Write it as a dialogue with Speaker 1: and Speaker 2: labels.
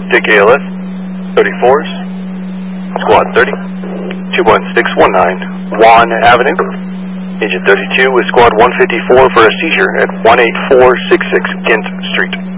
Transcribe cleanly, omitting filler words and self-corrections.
Speaker 1: Dick ALS, 34s, Squad 30, 21619, Juan Avenue. Agent 32 with Squad 154 for a seizure at 18466 Kent Street.